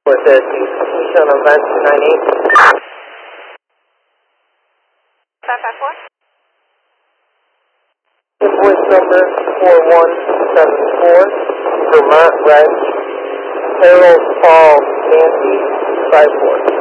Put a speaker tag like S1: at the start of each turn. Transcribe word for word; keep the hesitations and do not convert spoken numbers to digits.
S1: With the completion on nine two nine eight.
S2: five five four.
S1: Invoice number four one seven four, Vermont Reg, Harold Paul Nancy, five four.